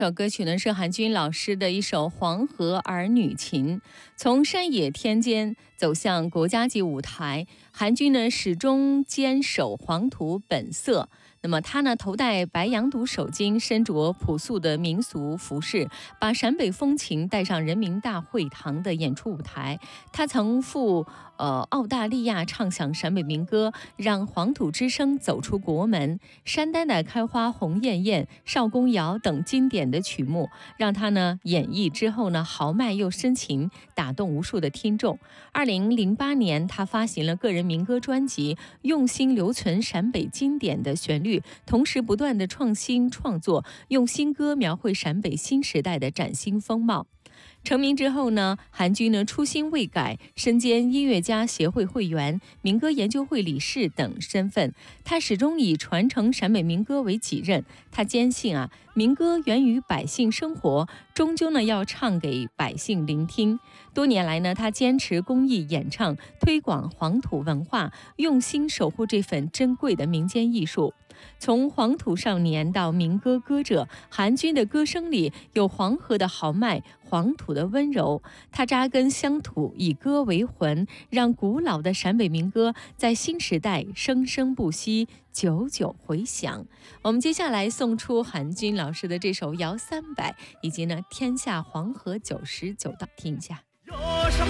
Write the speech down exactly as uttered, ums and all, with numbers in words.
这首歌曲呢是韩军老师的一首《黄河儿女情》。从山野天间走向国家级舞台，韩军呢始终坚守黄土本色。那么他呢头戴白羊肚手巾，身着朴素的民俗服饰，把陕北风情带上人民大会堂的演出舞台。他曾赴呃澳大利亚唱响陕北民歌，让黄土之声走出国门。山丹的开花红艳艳、少公谣等经典的曲目，让他呢演绎之后呢豪迈又深情，打动无数的听众。二零零八年，他发行了个人民歌专辑，用心留存陕北经典的旋律，同时不断的创新创作，用新歌描绘陕北新时代的崭新风貌。成名之后呢，韩军呢初心未改，身兼音乐家协会会员、民歌研究会理事等身份。他始终以传承陕北民歌为己任。他坚信啊，民歌源于百姓生活，终究呢要唱给百姓聆听。多年来呢，他坚持公益演唱，推广黄土文化，用心守护这份珍贵的民间艺术。从黄土少年到民歌歌者，韩军的歌声里有黄河的豪迈，黄土的温柔。他扎根乡土，以歌为魂，让古老的陕北民歌在新时代生生不息，久久回响。我们接下来送出韩军老师的这首《摇三百》，以及呢《天下黄河九十九道》，听一下。